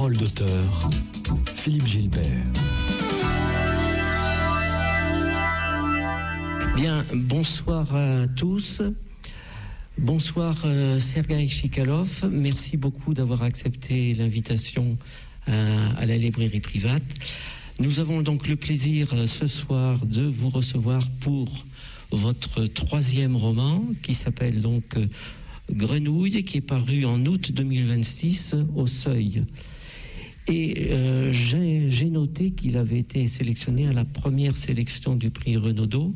Parole d'auteur, Philippe Gilbert. Bien, bonsoir à tous. Bonsoir Sergueï Chikalov. Merci beaucoup d'avoir accepté l'invitation à la librairie Private. Nous avons donc le plaisir ce soir de vous recevoir pour votre troisième roman qui s'appelle donc Grenouille, qui est paru en août 2026 au Seuil. Et j'ai noté qu'il avait été sélectionné à la première sélection du prix Renaudot.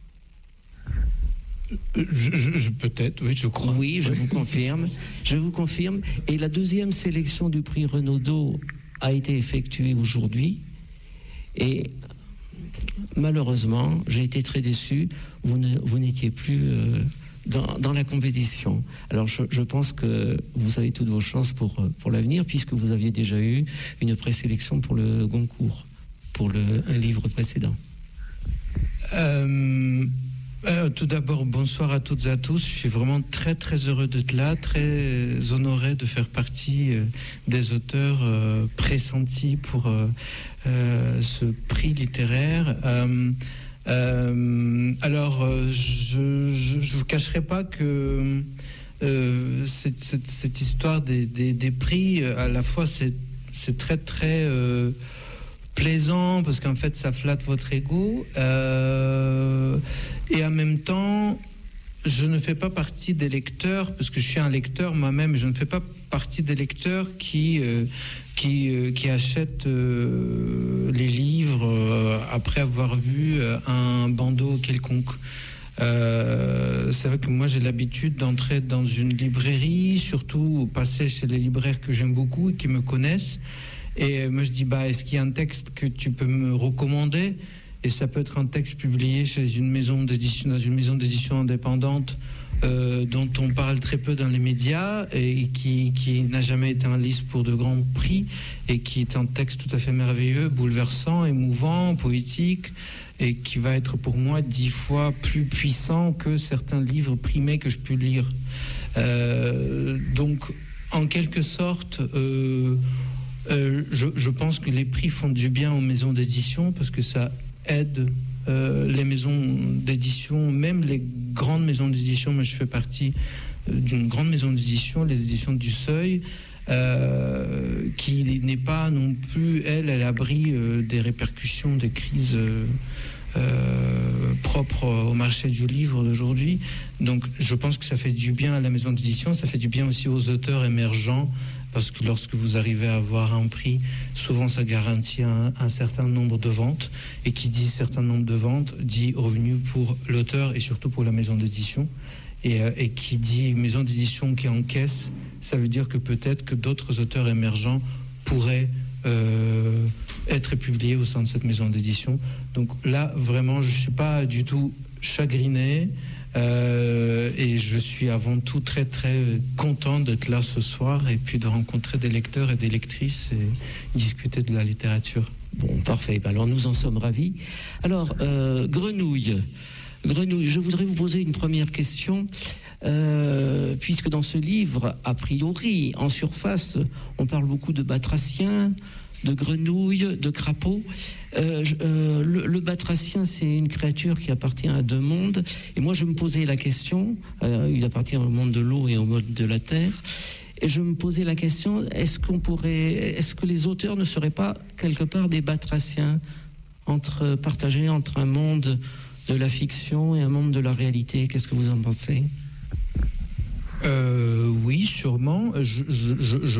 Peut-être, oui, je crois. Oui, je vous confirme. Je vous confirme. Et la deuxième sélection du prix Renaudot a été effectuée aujourd'hui. Et malheureusement, j'ai été très déçu. Vous n'étiez plus dans la compétition. Alors, je pense que vous avez toutes vos chances pour l'avenir, puisque vous aviez déjà eu une présélection pour le Goncourt, pour un livre précédent. Tout d'abord, bonsoir à toutes et à tous. Je suis vraiment très très heureux d'être là, très honoré de faire partie des auteurs pressentis pour ce prix littéraire. Alors, je vous cacherai pas que cette histoire des prix, à la fois c'est très très plaisant parce qu'en fait ça flatte votre ego et en même temps je ne fais pas partie des lecteurs, parce que je suis un lecteur moi-même, je ne fais pas partie des lecteurs qui achètent les livres après avoir vu un bandeau quelconque. C'est vrai que moi j'ai l'habitude d'entrer dans une librairie, surtout passer chez les libraires que j'aime beaucoup et qui me connaissent. Et moi je dis, est-ce qu'il y a un texte que tu peux me recommander? Et ça peut être un texte publié chez une maison d'édition, dans une maison d'édition indépendante dont on parle très peu dans les médias et qui n'a jamais été en liste pour de grands prix et qui est un texte tout à fait merveilleux, bouleversant, émouvant, poétique et qui va être pour moi 10 fois plus puissant que certains livres primés que je peux lire. Donc en quelque sorte... je pense que les prix font du bien aux maisons d'édition parce que ça aide les maisons d'édition, même les grandes maisons d'édition. Moi, je fais partie d'une grande maison d'édition, les éditions du Seuil, qui n'est pas non plus, elle, à l'abri des répercussions des crises propres au marché du livre d'aujourd'hui. Donc, je pense que ça fait du bien à la maison d'édition, ça fait du bien aussi aux auteurs émergents. Parce que lorsque vous arrivez à avoir un prix, souvent ça garantit un certain nombre de ventes. Et qui dit certain nombre de ventes, dit revenu pour l'auteur et surtout pour la maison d'édition. Et qui dit maison d'édition qui encaisse, ça veut dire que peut-être que d'autres auteurs émergents pourraient être publiés au sein de cette maison d'édition. Donc là, vraiment, je ne suis pas du tout chagriné. Et je suis avant tout très très content d'être là ce soir et puis de rencontrer des lecteurs et des lectrices et discuter de la littérature. Bon, parfait. Alors nous en sommes ravis. Alors, Grenouille, je voudrais vous poser une première question, puisque dans ce livre, a priori, en surface, on parle beaucoup de batraciens, de grenouilles, de crapauds. Le batracien, c'est une créature qui appartient à deux mondes. Et moi, je me posais la question, il appartient au monde de l'eau et au monde de la terre. Et je me posais la question, est-ce que les auteurs ne seraient pas quelque part des batraciens partagés entre un monde de la fiction et un monde de la réalité? Qu'est-ce que vous en pensez? Oui, sûrement. Je